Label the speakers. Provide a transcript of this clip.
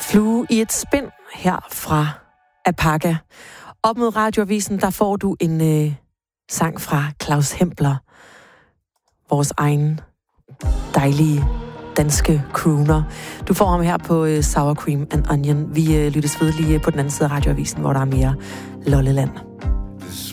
Speaker 1: Flue i et spind her fra Apaka. Op mod Radioavisen, der får du en sang fra Claus Hempler. Vores egen dejlige danske crooner. Du får ham her på Sour Cream and Onion. Vi lyttes ved lige på den anden side af Radioavisen, hvor der er mere Lolleland.